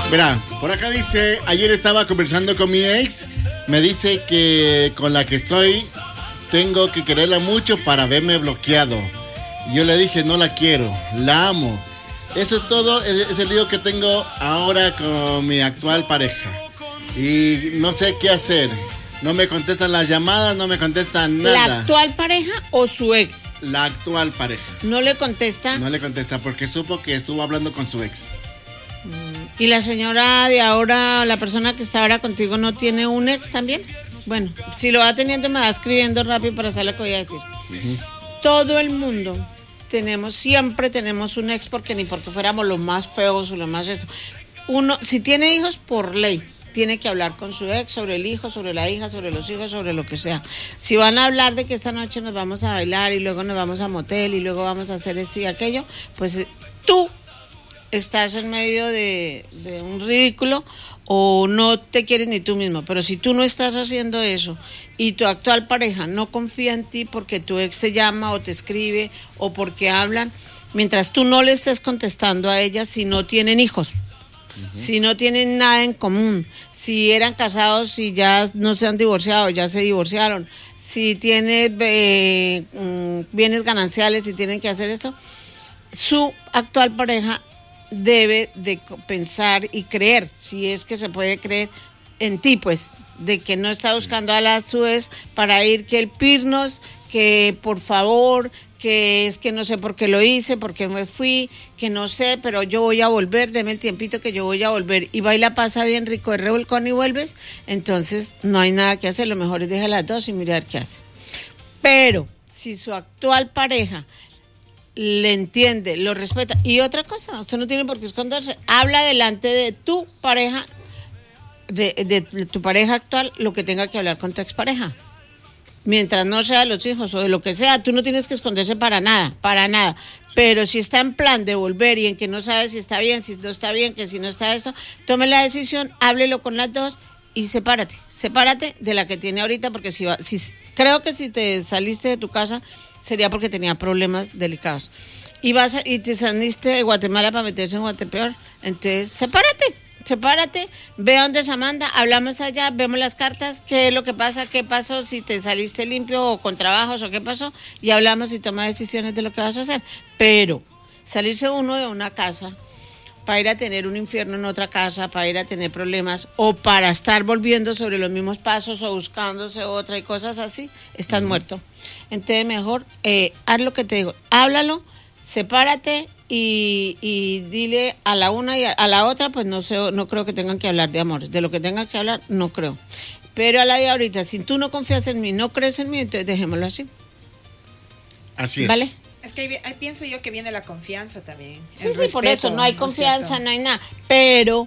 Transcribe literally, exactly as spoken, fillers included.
Verá, por acá dice, ayer estaba conversando con mi ex, me dice que con la que estoy tengo que quererla mucho para verme bloqueado. Yo le dije, no la quiero, la amo. Eso es todo, es, es el lío que tengo ahora con mi actual pareja. Y no sé qué hacer. No me contestan las llamadas, no me contestan nada. ¿La actual pareja o su ex? La actual pareja. ¿No le contesta? No le contesta porque supo que estuvo hablando con su ex. ¿Y la señora de ahora, la persona que está ahora contigo, no tiene un ex también? Bueno, si lo va teniendo me va escribiendo rápido para saber lo que voy a decir. Uh-huh. Todo el mundo tenemos, siempre tenemos un ex, porque ni porque fuéramos los más feos o los más esto. Uno, si tiene hijos, por ley, tiene que hablar con su ex sobre el hijo, sobre la hija, sobre los hijos, sobre lo que sea. Si van a hablar de que esta noche nos vamos a bailar y luego nos vamos a motel y luego vamos a hacer esto y aquello, pues tú estás en medio de, de un ridículo o no te quieres ni tú mismo. Pero si tú no estás haciendo eso y tu actual pareja no confía en ti porque tu ex te llama o te escribe o porque hablan, mientras tú no le estés contestando a ella, si no tienen hijos, uh-huh. si no tienen nada en común, si eran casados y ya no se han divorciado, ya se divorciaron, si tiene eh, bienes gananciales y tienen que hacer esto, su actual pareja debe de pensar y creer, si es que se puede creer en ti, pues, de que no está buscando a la Suez para ir, que el pirnos, que por favor, que es que no sé por qué lo hice, por qué me fui, que no sé, pero yo voy a volver, deme el tiempito que yo voy a volver, y va y la pasa bien rico de revolcón y vuelves, entonces no hay nada que hacer, lo mejor es dejar las dos y mirar qué hace. Pero si su actual pareja le entiende, lo respeta. Y otra cosa, usted no tiene por qué esconderse. Habla delante de tu pareja, de, de, de tu pareja actual, lo que tenga que hablar con tu expareja. Mientras no sea de los hijos o de lo que sea, tú no tienes que esconderse para nada, para nada. Pero si está en plan de volver y en que no sabe si está bien, si no está bien, que si no está esto, tome la decisión, háblelo con las dos y sepárate. Sepárate de la que tiene ahorita, porque si, va, si creo que si te saliste de tu casa sería porque tenía problemas delicados. Y vas a, y te saliste de Guatemala para meterse en Guatepeor. Entonces, sepárate, sepárate, ve a donde es Amanda, hablamos allá, vemos las cartas, qué es lo que pasa, qué pasó, si te saliste limpio o con trabajos o qué pasó, y hablamos y toma decisiones de lo que vas a hacer. Pero salirse uno de una casa para ir a tener un infierno en otra casa, para ir a tener problemas, o para estar volviendo sobre los mismos pasos o buscándose otra y cosas así, estás uh-huh. muerto. Entonces mejor, eh, haz lo que te digo, háblalo, sepárate y, y dile a la una y a, a la otra, pues no sé, no creo que tengan que hablar de amores, de lo que tengan que hablar, no creo. Pero a la de ahorita, si tú no confías en mí, no crees en mí, entonces dejémoslo así. Así es. ¿Vale? Es que ahí, ahí pienso yo que viene la confianza también. Sí, sí, por eso, no hay confianza, ¿cierto? No hay nada, pero